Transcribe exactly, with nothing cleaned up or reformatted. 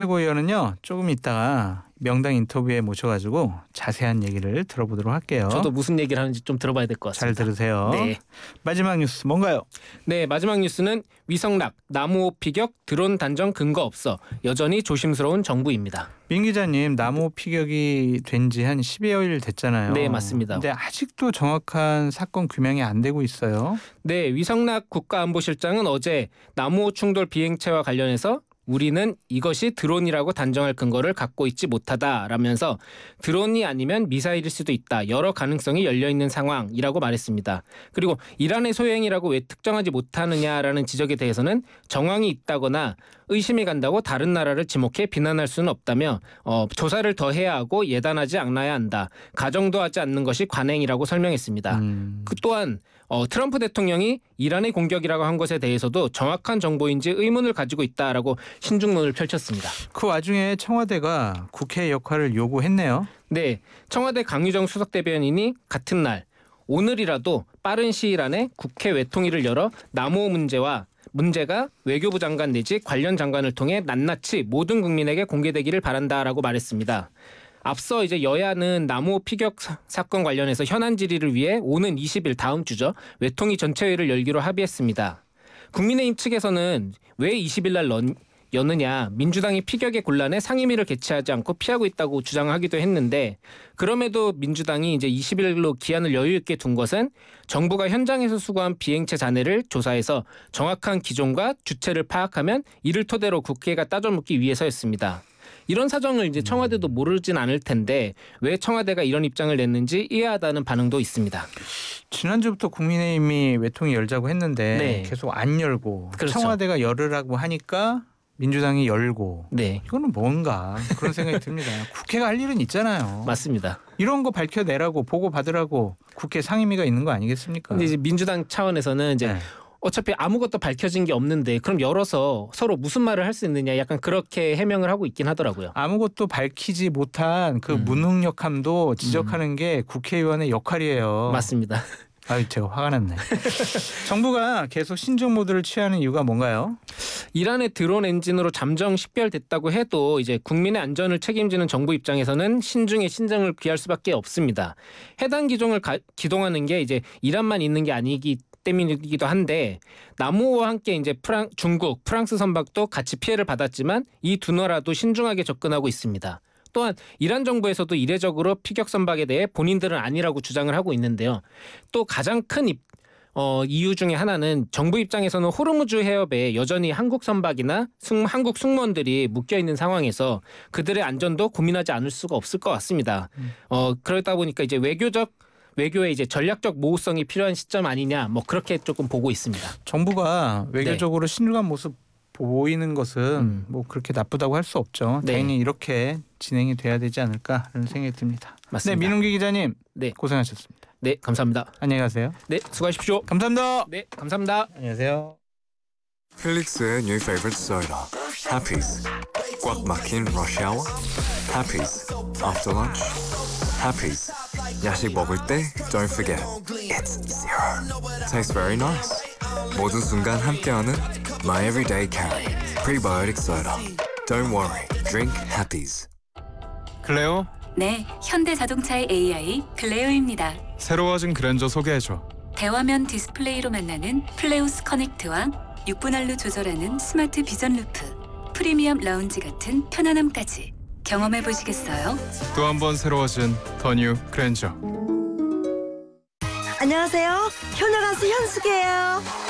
최고위원은요 조금 이따가 명당 인터뷰에 모셔가지고 자세한 얘기를 들어보도록 할게요. 저도 무슨 얘기를 하는지 좀 들어봐야 될 것 같습니다. 잘 들으세요. 네. 마지막 뉴스 뭔가요? 네, 마지막 뉴스는 위성락, 나무호 피격, 드론 단정 근거 없어. 여전히 조심스러운 정부입니다. 민 기자님, 나무호 피격이 된 지 한 십여일 됐잖아요. 네, 맞습니다. 근데 아직도 정확한 사건 규명이 안 되고 있어요. 네, 위성락 국가안보실장은 어제 나무호 충돌 비행체와 관련해서 우리는 이것이 드론이라고 단정할 근거를 갖고 있지 못하다라면서 드론이 아니면 미사일일 수도 있다. 여러 가능성이 열려있는 상황이라고 말했습니다. 그리고 이란의 소행이라고 왜 특정하지 못하느냐라는 지적에 대해서는 정황이 있다거나 의심이 간다고 다른 나라를 지목해 비난할 수는 없다며 어, 조사를 더 해야 하고 예단하지 않아야 한다. 가정도 하지 않는 것이 관행이라고 설명했습니다. 음. 그 또한 어, 트럼프 대통령이 이란의 공격이라고 한 것에 대해서도 정확한 정보인지 의문을 가지고 있다라고 신중론을 펼쳤습니다. 그 와중에 청와대가 국회의 역할을 요구했네요. 네, 청와대 강유정 수석대변인이 같은 날 오늘이라도 빠른 시일 안에 국회 외통위를 열어 나무호 문제와 문제가 외교부 장관 내지 관련 장관을 통해 낱낱이 모든 국민에게 공개되기를 바란다라고 말했습니다. 앞서 이제 여야는 나무호 피격 사건 관련해서 현안 질의를 위해 오는 이십일 다음 주죠. 외통위 전체회의를 열기로 합의했습니다. 국민의힘 측에서는 왜 이십일 날 여느냐, 민주당이 피격의 곤란에 상임위를 개최하지 않고 피하고 있다고 주장하기도 했는데 그럼에도 민주당이 이제 이십일로 기한을 여유 있게 둔 것은 정부가 현장에서 수거한 비행체 잔해를 조사해서 정확한 기종과 주체를 파악하면 이를 토대로 국회가 따져묻기 위해서였습니다. 이런 사정을 이제 청와대도 모르진 않을 텐데 왜 청와대가 이런 입장을 냈는지 이해하다는 반응도 있습니다. 지난주부터 국민의힘이 외통위 열자고 했는데 네. 계속 안 열고 그렇죠. 청와대가 열으라고 하니까 민주당이 열고 네. 이거는 뭔가 그런 생각이 듭니다. 국회가 할 일은 있잖아요. 맞습니다. 이런 거 밝혀내라고 보고 받으라고 국회 상임위가 있는 거 아니겠습니까? 근데 이제 민주당 차원에서는 이제 네. 어차피 아무것도 밝혀진 게 없는데 그럼 열어서 서로 무슨 말을 할 수 있느냐 약간 그렇게 해명을 하고 있긴 하더라고요. 아무것도 밝히지 못한 그 음. 무능력함도 지적하는 음. 게 국회의원의 역할이에요. 맞습니다. 아유, 제가 화가 났네. 정부가 계속 신중 모드를 취하는 이유가 뭔가요? 이란의 드론 엔진으로 잠정 식별됐다고 해도 이제 국민의 안전을 책임지는 정부 입장에서는 신중에 신중을 기할 수밖에 없습니다. 해당 기종을 가, 기동하는 게 이제 이란만 있는 게 아니기 때문이기도 한데 나무호와 함께 이제 프랑, 중국, 프랑스 선박도 같이 피해를 받았지만 이 두 나라도 신중하게 접근하고 있습니다. 또한 이란 정부에서도 이례적으로 피격 선박에 대해 본인들은 아니라고 주장을 하고 있는데요. 또 가장 큰 입, 어, 이유 중에 하나는 정부 입장에서는 호르무즈 해협에 여전히 한국 선박이나 승, 한국 승무원들이 묶여있는 상황에서 그들의 안전도 고민하지 않을 수가 없을 것 같습니다. 음. 어, 그러다 보니까 이제 외교적 외교의 이제 전략적 모호성이 필요한 시점 아니냐, 뭐 그렇게 조금 보고 있습니다. 정부가 외교적으로 네. 신중한 모습 보이는 것은 음. 뭐 그렇게 나쁘다고 할 수 없죠. 네. 당연히 이렇게 진행이 돼야 되지 않을까라는 생각이 듭니다. 맞습니다. 네, 민웅기 기자님, 네 고생하셨습니다. 네, 감사합니다. 안녕히 가세요. 네, 수고하십시오. 감사합니다. 네, 감사합니다. 안녕하세요. 필릭스의 new favorite soda, Happy's. 꽉 막힌 rush hour, Happy's. After lunch, Happy's. 야식 먹을 때 don't forget, it's zero. Tastes very nice. 모든 순간 함께하는 my everyday carry, prebiotic soda. Don't worry, drink Happy's. 클레오? 네, 현대자동차의 에이아이 클레오입니다. 새로워진 그랜저 소개해줘. 대화면 디스플레이로 만나는 플레우스 커넥트와 육 분할로 조절하는 스마트 비전 루프, 프리미엄 라운지 같은 편안함까지 경험해보시겠어요? 또 한 번 새로워진 더 뉴 그랜저. 안녕하세요. 효녀 가수 현숙이에요.